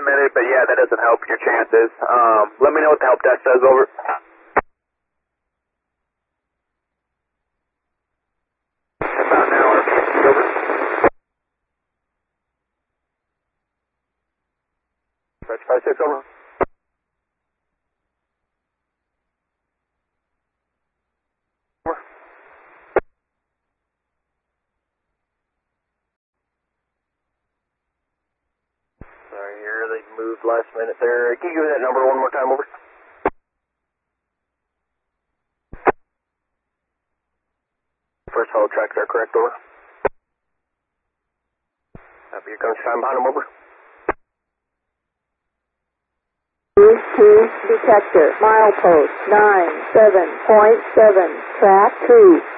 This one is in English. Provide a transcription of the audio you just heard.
submitted, but yeah, that doesn't help your chances. Let me know what the help desk says, over. About an hour. Over. Stretch 5-6, over. Sorry, here they moved last minute there. Can you give me that number one more time, over? First haul tracks are correct, over. Copy, here comes time behind them, over. 2 detector, milepost 97.7, track 2.